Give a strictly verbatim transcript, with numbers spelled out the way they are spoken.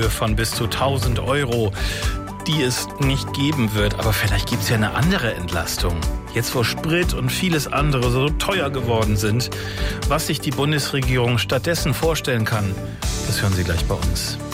Höhe von bis zu tausend Euro, die es nicht geben wird. Aber vielleicht gibt es ja eine andere Entlastung. Jetzt, wo Sprit und vieles andere so teuer geworden sind, was sich die Bundesregierung stattdessen vorstellen kann, das hören Sie gleich bei uns.